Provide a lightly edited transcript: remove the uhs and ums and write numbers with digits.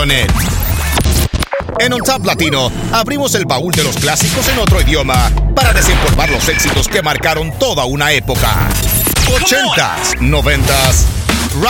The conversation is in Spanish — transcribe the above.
UnTapLatino.net. En UnTap Latino abrimos el baúl de los clásicos en otro idioma para desempolvar los éxitos que marcaron toda una época. 80s, 90s